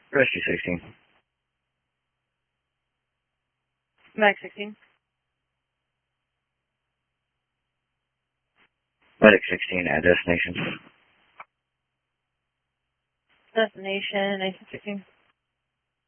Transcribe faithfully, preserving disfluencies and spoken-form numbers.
Rescue sixteen. Max sixteen. Medic sixteen at destination. Destination nineteen sixteen.